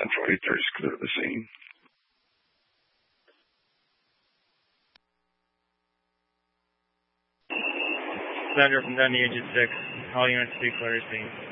Central 830 is clear of the scene. Thunder from Dundee Engine 6. All units to clear scene.